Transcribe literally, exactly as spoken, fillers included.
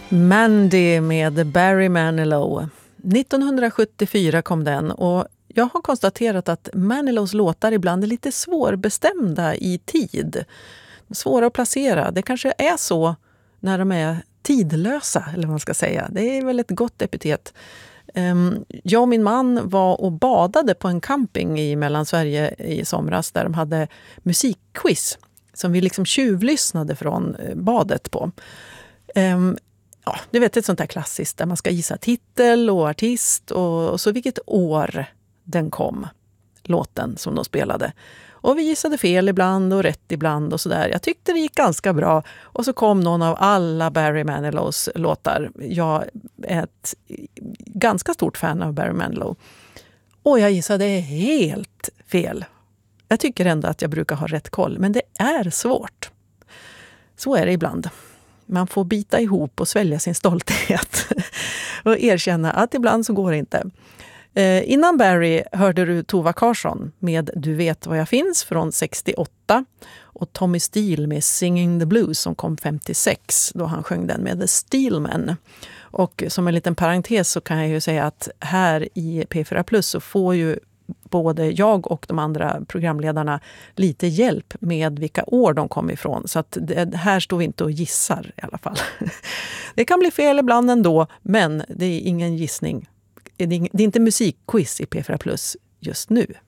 Mandy med Barry Manilow. nittonhundrasjuttiofyra kom den och jag har konstaterat att Manilows låtar ibland är lite svårbestämda i tid. Svåra att placera. Det kanske är så när de är tidlösa, eller vad man ska säga. Det är väl ett gott epitet. Jag och min man var och badade på en camping i Mellansverige i somras där de hade musikquiz som vi liksom tjuvlyssnade från badet på. Ja, du vet, ett sånt där klassiskt där man ska gissa titel och artist och, och så vilket år den kom, låten som de spelade. Och vi gissade fel ibland och rätt ibland och sådär. Jag tyckte det gick ganska bra. Och så kom någon av alla Barry Manilows låtar. Jag är ett ganska stort fan av Barry Manilow. Och jag gissade helt fel. Jag tycker ändå att jag brukar ha rätt koll, men det är svårt. Så är det ibland. Man får bita ihop och svälja sin stolthet och erkänna att ibland så går det inte. Eh, innan Barry hörde du Tova Karlsson med Du vet vad jag finns från sextioåtta och Tommy Steele med Singing the Blues som kom femtiosex då han sjöng den med The Steelmen. Och som en liten parentes så kan jag ju säga att här i P fyra Plus så får ju både jag och de andra programledarna lite hjälp med vilka år de kom ifrån. Så att det, här står vi inte och gissar i alla fall. Det kan bli fel ibland ändå, men det är ingen gissning. Det är inte musikquiz i P fyra Plus just nu.